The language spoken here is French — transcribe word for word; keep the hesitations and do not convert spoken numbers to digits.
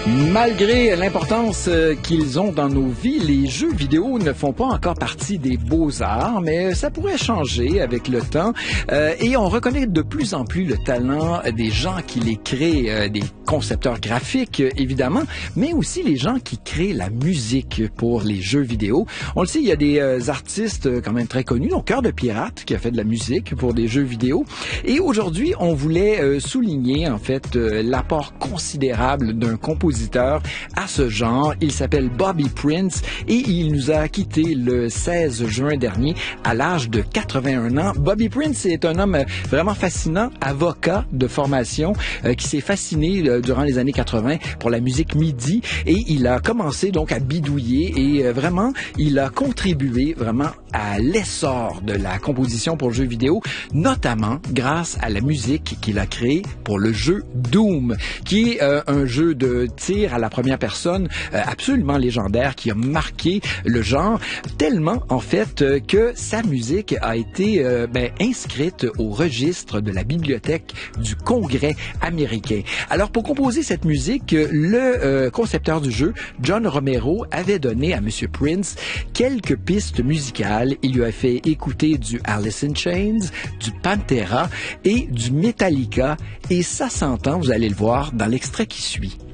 Malgré l'importance qu'ils ont dans nos vies, les jeux vidéo ne font pas encore partie des beaux-arts, mais ça pourrait changer avec le temps. Euh, et on reconnaît de plus en plus le talent des gens qui les créent, euh, des concepteurs graphiques, évidemment, mais aussi les gens qui créent la musique pour les jeux vidéo. On le sait, il y a des euh, artistes quand même très connus, donc Cœur de Pirate, qui a fait de la musique pour des jeux vidéo. Et aujourd'hui, on voulait euh, souligner, en fait, euh, l'apport considérable d'un compositeur à ce genre. Il s'appelle Bobby Prince et il nous a quittés le seize juin dernier à l'âge de quatre-vingt-un ans. Bobby Prince est un homme vraiment fascinant, avocat de formation, euh, qui s'est fasciné euh, durant les années quatre-vingt pour la musique midi et il a commencé donc à bidouiller et euh, vraiment, il a contribué vraiment à l'essor de la composition pour le jeu vidéo, notamment grâce à la musique qu'il a créée pour le jeu Doom, qui est euh, un jeu de tir à la première personne euh, absolument légendaire qui a marqué le genre tellement en fait euh, que sa musique a été euh, ben, inscrite au registre de la bibliothèque du Congrès américain. Alors pour composer cette musique, le euh, concepteur du jeu, John Romero, avait donné à Monsieur Prince quelques pistes musicales. Il lui a fait écouter du Alice in Chains, du Pantera et du Metallica et ça s'entend, vous allez le voir dans l'extrait qui suit.